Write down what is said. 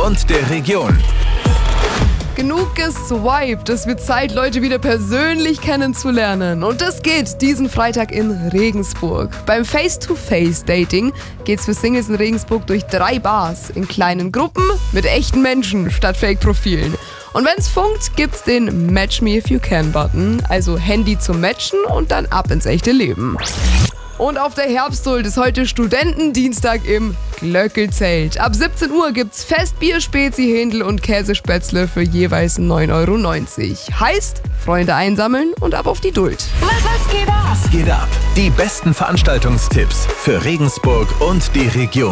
und der Region. Genug geswiped, es wird Zeit, Leute wieder persönlich kennenzulernen. Und das geht diesen Freitag in Regensburg. Beim Face-to-Face-Dating geht's für Singles in Regensburg durch 3 Bars in kleinen Gruppen mit echten Menschen statt Fake-Profilen. Und wenn's funkt, gibt's den Match Me If You Can-Button, also Handy zum Matchen und dann ab ins echte Leben. Und auf der Herbsthuld ist heute Studentendienstag im Glöckelzelt. Ab 17 Uhr gibt's Festbier, Spezi, Händel und Käsespätzle für jeweils 9,90 €. Heißt, Freunde einsammeln und ab auf die Duld. Was geht ab? Die besten Veranstaltungstipps für Regensburg und die Region.